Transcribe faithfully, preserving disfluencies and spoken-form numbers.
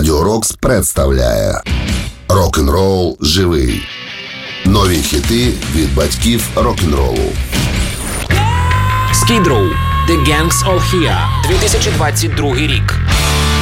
Радіо Рокс представляє Рок-н-рол живий. Нові хіти від батьків рок-н-ролу. Skid Row, The Gang's All Here, дві тисячі двадцять другий рік.